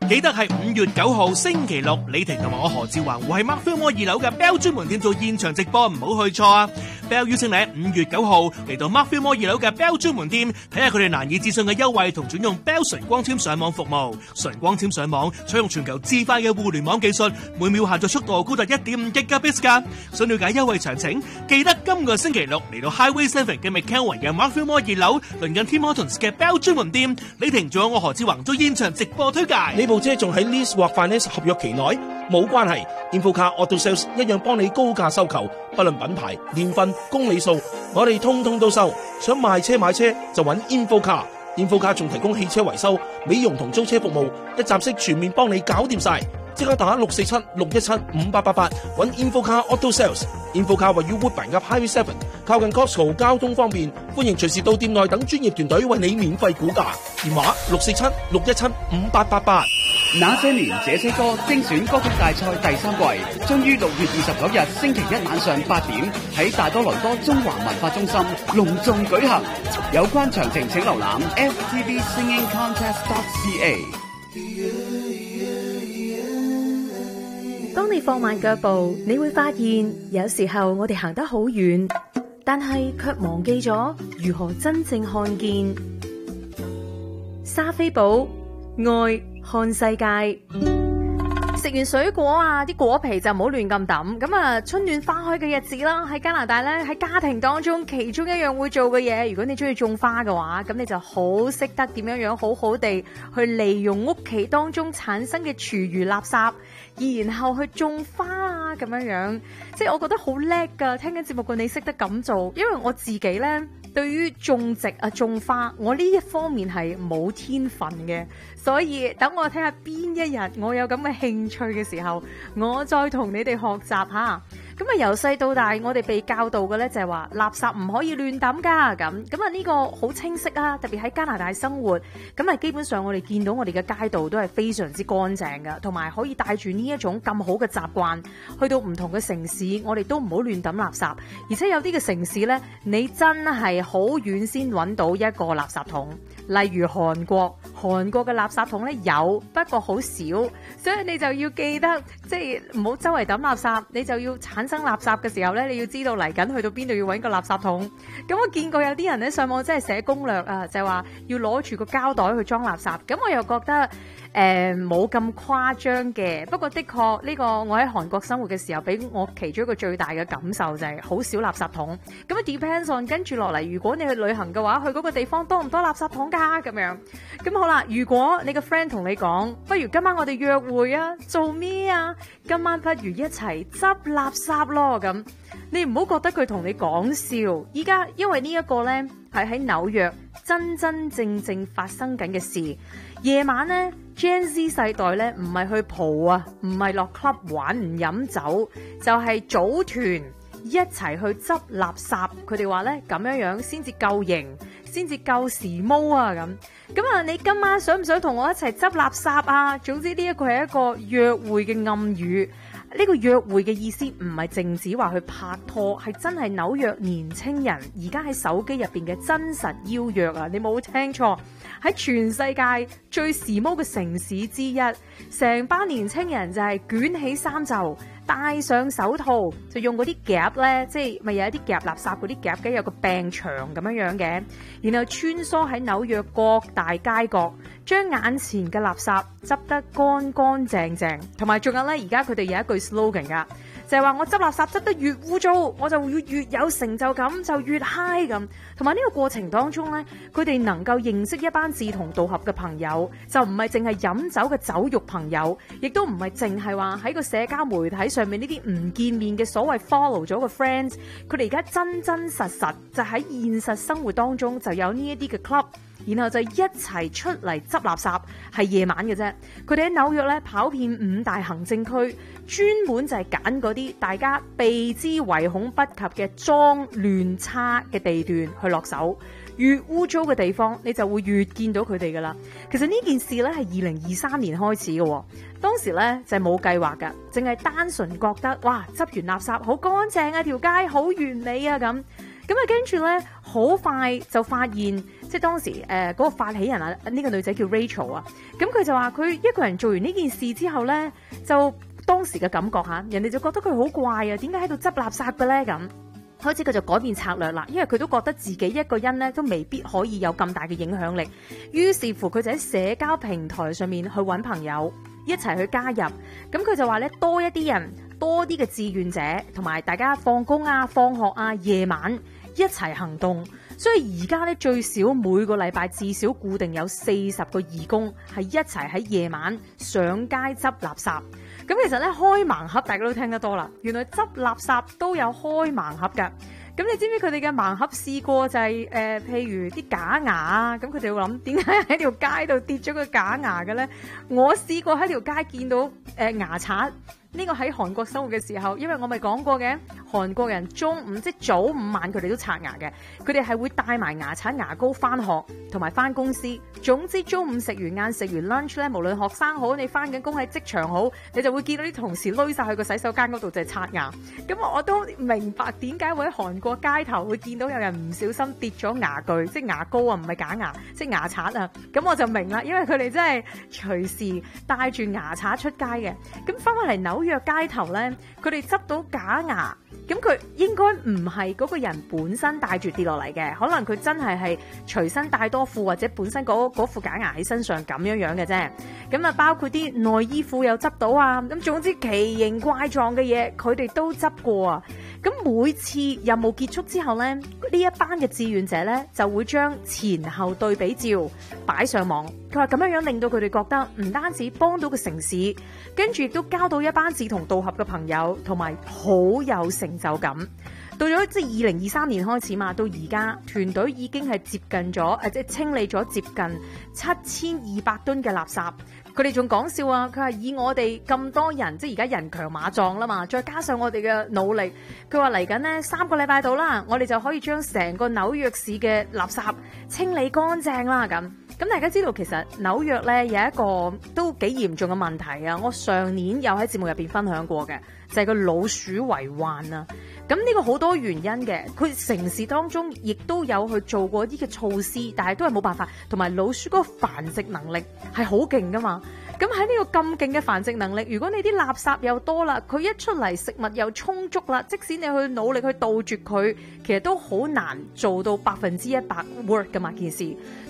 記得係5月9號星期六，李婷同埋我何志華會喺 Mark Filmore 2樓嘅 Bell 專門店做現場直播，唔好去錯啊！ Bell 邀請你喺5月9號嚟到 Mark Filmore 2樓嘅 Bell 專門店，睇下佢哋難以置信嘅優惠同轉用 Bell 純光纖上網服務。純光纖上網採用全球至快嘅互聯網技術，每秒下載速度高達 1.5 Gigabits 㗎。想了解優惠詳情，記得今個星期六嚟到 Highway 7嘅 McKelvin 嘅 Mark Filmore 2樓，鄰近 Tim Hortons 嘅 Bell 專門店。李婷仲有我何志宏做現場直播推介。 呢部車仲喺 lease 或 finance 合約期內，冇關係。InfoCar Auto Sales 一樣幫你高價收購，不論品牌、年份、公里數，我哋通通都收。想賣車買車就揾 InfoCar。InfoCar 仲提供汽車維修、美容同租車服務，一站式全面幫你搞掂晒。即刻打647-617-5888揾 InfoCar Auto Sales。InfoCar 位於 Woodbine 嘅 Highway 7，靠近 Costco， 交通方便，歡迎隨時到店內等專業團隊為你免費估價。電話647-617-5888。 那些年這些歌精選歌曲大賽第3季，將於6月29日星期一晚上8點喺大多倫多中華文化中心隆重舉行。有關詳情請瀏覽 ftvsingingcontest.ca。 當你放慢腳步，你會發現有時候我哋行得好遠，但係卻忘記咗如何真正看見。莎菲寶愛看世界。食完水果啊，啲果皮就唔好亂咁抌。咁啊，春暖花開嘅日子啦，喺加拿大咧，喺家庭當中其中一樣會做嘅嘢，如果你中意種花嘅話，咁你就好識得點樣好好地去利用屋企當中產生嘅廚餘垃圾，然後去種花啊咁樣，即係我覺得好叻噶。聽緊節目嘅你識得咁做，因為我自己咧對於種植啊種花，我呢一方面係冇天分嘅，所以等我睇下邊一日我有咁嘅興趣嘅時候，我再同你哋學習下。咁啊，由細到大，我哋被教導嘅咧就係話垃圾唔可以亂抌噶。咁啊，呢個好清晰啊！特別喺加拿大生活，咁啊，基本上我哋見到我哋嘅街道都係非常之乾淨噶，同埋可以帶住呢一種咁好嘅習慣去到唔同嘅城市，我哋都唔好亂抌垃圾。而且有啲嘅城市咧，你真係好遠先揾到一個垃圾桶。例如韓國嘅垃圾桶咧有，不過好少，所以你就要記得，即係唔好周圍抌垃圾，你就要產生垃圾嘅時候咧，你要知道嚟緊去到邊度要揾個垃圾桶。咁我見過有啲人咧上網真係寫攻略啊，就係話要攞住個膠袋去裝垃圾。咁我又覺得冇咁誇張嘅，不過的確呢個我喺韓國生活嘅時候，俾我其中一個最大嘅感受就係好少垃圾桶。咁啊 depends on 跟住落嚟，如果你去旅行嘅話，去嗰個地方多唔多垃圾桶㗎咁樣？咁好啦，如果你個 friend 同你講，不如今晚我哋約會啊，做咩啊？今晚不如一齊執垃圾咯咁。你唔好覺得佢同你講笑，依家因為呢一個呢係喺紐約真真正正發生緊嘅事。夜晚呢 Gen Z 世代呢唔係去蒲啊，唔係落 club 玩唔飲酒，就係組團一齊去執垃圾。佢哋話呢咁樣先至夠型，先至夠時髦啊咁啊！你今晚想唔想同我一齊執垃圾啊？總之呢一個係一個約會嘅暗語。呢個約會嘅意思唔係淨止話去拍拖，係真係紐約年青人而家喺手機入邊嘅真實邀約啊！你冇聽錯，喺全世界最時髦嘅城市之一，成班年青人就係捲起衫袖，戴上手套，就用嗰啲夾呢，即係咪有一啲夾垃圾嗰啲夾嘅，有個柄長咁樣嘅，然後穿梭喺紐約各大街角，將眼前嘅垃圾執得乾乾淨淨，同埋仲有呢，而家佢哋有一句 slogan 噶，就係話我執垃圾執得越污糟，我就會越有成就感，就越 high 咁。同埋呢個過程當中呢，佢哋能夠認識一班志同道合嘅朋友，就唔係淨係飲酒嘅酒肉朋友，亦都唔係淨係話喺個社交媒體上面呢啲唔見面嘅所謂 follow 咗個 friends。佢哋而家真真實實就喺現實生活當中就有呢一啲嘅 club。然後就一齊出嚟執垃圾，係夜晚嘅啫。佢哋喺紐約咧跑遍5大行政區，專門就係揀嗰啲大家避之唯恐不及嘅髒亂差嘅地段去落手。越污糟嘅地方，你就會越見到佢哋噶啦。其實呢件事咧係2023年開始嘅，當時咧就係冇計劃噶，淨係單純覺得哇，執完垃圾好乾淨啊，條街好完美啊咁。咁啊，跟住咧，好好快就發現，即係當時嗰個發起人啊，呢個女仔叫 Rachel 啊，咁佢就話佢一個人做完呢件事之後咧，就當時嘅感覺嚇，人哋就覺得佢好怪啊，點解喺度執垃圾嘅咧咁？開始佢就改變策略啦，因為佢都覺得自己一個人咧都未必可以有咁大嘅影響力，於是乎佢就喺社交平台上面去揾朋友一齊去加入。咁佢就話咧，多一啲人，多啲嘅志願者，同埋大家放工啊、放學啊、夜晚一齊行動。所以而家咧最少每個禮拜至少固定有40個義工係一齊喺夜晚上街執垃圾。咁其實咧開盲盒大家都聽得多啦，原來執垃圾都有開盲盒㗎。咁你知唔知佢哋嘅盲盒試過就係譬如啲假牙啊，咁佢哋會諗點解喺條街度跌咗個假牙嘅咧？我試過喺條街見到牙刷。呢個喺韓國生活嘅時候，因為我咪講過嘅，韓國人中午即係早午晚佢哋都刷牙嘅，佢哋係會帶埋牙刷牙膏返學同埋返公司。總之中午食完晏食完 lunch 咧，無論學生好，你返緊工喺職場好，你就會見到啲同事攏晒去個洗手間嗰度就係刷牙。咁我都明白點解會喺韓國街頭會見到有人唔小心跌咗牙具，即係牙膏啊，唔係假牙，即係牙刷啊。咁我就明啦，因為佢哋真係隨時帶住牙刷出街嘅。咁返返嚟紐約街頭咧，佢哋執到假牙，咁佢應該唔係嗰個人本身帶住跌落嚟嘅，可能佢真係隨身帶多副，或者本身嗰副假牙喺身上咁樣樣嘅啫。咁啊，包括啲內衣褲又執到啊，咁總之奇形怪狀嘅嘢，佢哋都執過啊。咁每次任務結束之後咧，呢一班嘅志願者咧就會將前後對比照擺上網。佢話咁樣樣令到佢哋覺得唔單止幫到個城市，跟住亦都交到一班志同道合嘅朋友，同埋好有成就感。到咗即係2023年開始嘛，到而家團隊已經係接近咗即係清理咗接近7200噸嘅垃圾。佢哋仲講笑啊！佢話以我哋咁多人，即係而家人強馬壯啦嘛，再加上我哋嘅努力，佢話嚟緊呢3個禮拜到啦，我哋就可以將成個紐約市嘅垃圾清理乾淨啦咁。咁大家知道其實紐約咧有一個都幾嚴重嘅問題啊！我上年有喺節目入邊分享過嘅，就係個老鼠為患啊！咁呢個好多原因嘅，佢城市當中亦都有去做過啲嘅措施，但係都係冇辦法。同埋老鼠嗰個繁殖能力係好勁噶嘛，咁喺呢個咁勁嘅繁殖能力，如果你啲垃圾又多啦，佢一出嚟食物又充足啦，即使你去努力去杜絕佢，其實都好難做到100% work 噶嘛件事。